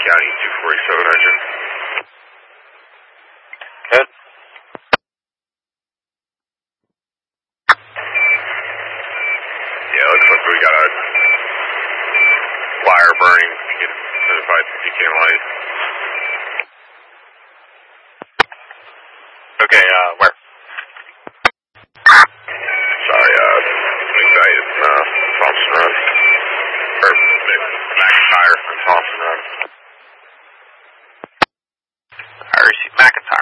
County 247 engine. Good. Yeah, looks like we got a wire burning. We get notified PKM light. Okay, where? Sorry, McKnight and Thompson Run. Or McIntyre and Thompson Run. I received McIntyre.